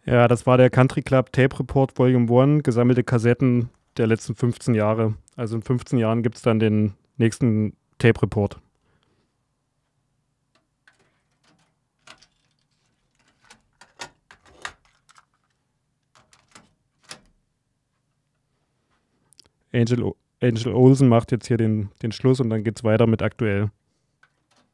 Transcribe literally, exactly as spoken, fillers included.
Ja, das war der Country Club Tape Report Volume eins, gesammelte Kassetten der letzten fünfzehn Jahre. Also in fünfzehn Jahren gibt es dann den nächsten Tape Report. Angel, Angel Olsen macht jetzt hier den, den Schluss und dann geht's weiter mit aktuell.